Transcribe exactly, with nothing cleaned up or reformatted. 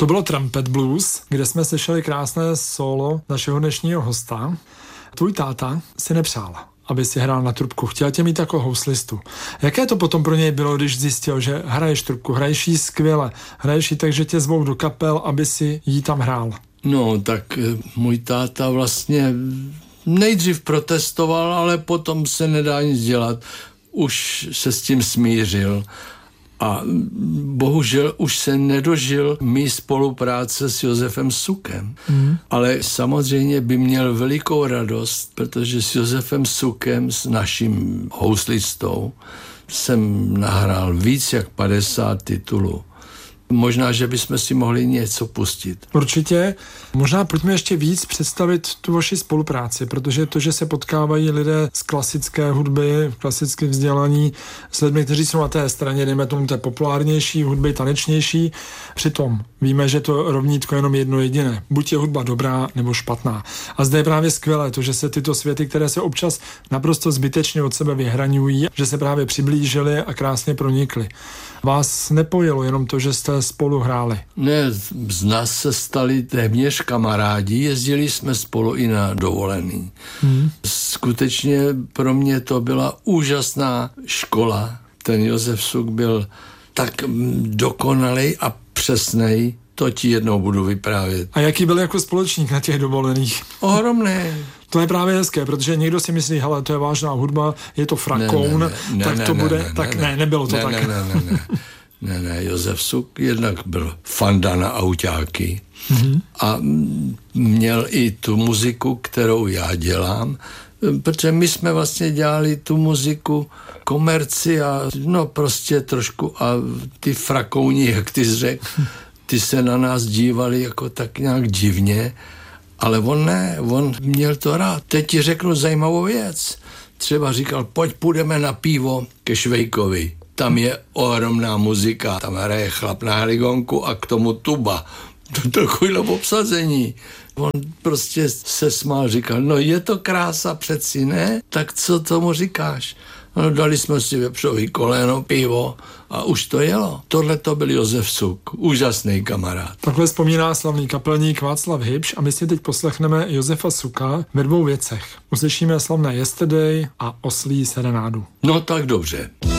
To bylo Trumpet Blues, kde jsme slyšeli krásné solo našeho dnešního hosta. Tvůj táta si nepřál, aby si hrál na trubku. Chtěl tě mít jako houslistu. Jaké to potom pro něj bylo, když zjistil, že hraješ trubku, hraješ jí skvěle, hraješ jí tak, že tě zvou do kapel, aby si jí tam hrál? No, tak můj táta vlastně nejdřív protestoval, ale potom se nedá nic dělat. Už se s tím smířil. A bohužel už se nedožil mý spolupráce s Josefem Sukem. Mm. Ale samozřejmě by měl velikou radost, protože s Josefem Sukem, s naším houslistou, jsem nahrál víc jak padesát titulů. Možná, že bychom si mohli něco pustit. Určitě. Možná pojďme ještě víc představit tu vaši spolupráci, protože to, že se potkávají lidé z klasické hudby, klasicky vzdělaní, s lidmi, kteří jsou na té straně, dejme tomu té populárnější hudby, tanečnější, přitom víme, že to rovnítko je jenom jedno jediné. Buď je hudba dobrá, nebo špatná. A zde je právě skvělé to, že se tyto světy, které se občas naprosto zbytečně od sebe vyhraňují, že se právě přiblížily a krásně pronikly. Vás nepojilo jenom to, že jste spolu hráli? Ne, z nás se stali téměř kamarádi, jezdili jsme spolu i na dovolený. Hmm. Skutečně pro mě to byla úžasná škola. Ten Josef Suk byl tak dokonalej a přesnej, to ti jednou budu vyprávět. A jaký byl jako společník na těch dovolených? Ohromný. To je právě hezké, protože někdo si myslí, hele, to je vážná hudba, je to frakoun, ne, ne, ne, tak ne, to ne, bude, ne, tak ne, ne, nebylo to ne, tak. Ne, ne, ne, ne, ne, ne, Josef Suk jednak byl fanda na autáky mm-hmm. a měl i tu muziku, kterou já dělám, protože my jsme vlastně dělali tu muziku komerci a no prostě trošku a ty frakouni, jak ty jsi řekl, ty se na nás dívali jako tak nějak divně, ale on ne, on měl to rád. Teď ti řeknu zajímavou věc. Třeba říkal, pojď půjdeme na pivo ke Švejkovi. Tam je ohromná muzika, tam hraje chlap na heligonku a k tomu tuba. To takovýhle obsazení. On prostě se smál, říkal, no je to krása přeci, ne? Tak co tomu říkáš? No, dali jsme si vepřový koleno, pivo a už to jelo. Tohle to byl Josef Suk, úžasný kamarád. Takhle vzpomíná slavný kapelník Václav Hybš a my si teď poslechneme Josefa Suka ve dvou věcech. Uslyšíme slavné Yesterday a Oslí serenádu. No tak dobře.